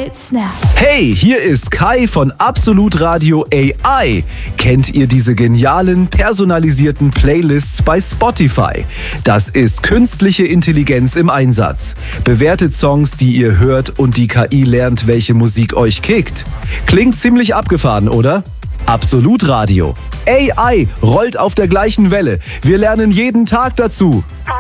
It's Snap. Hey, hier ist Kai von Absolut Radio AI. Kennt ihr diese genialen, personalisierten Playlists bei Spotify? Das ist künstliche Intelligenz im Einsatz. Bewertet Songs, die ihr hört und die KI lernt, welche Musik euch kickt. Klingt ziemlich abgefahren, oder? Absolut Radio. AI rollt auf der gleichen Welle. Wir lernen jeden Tag dazu.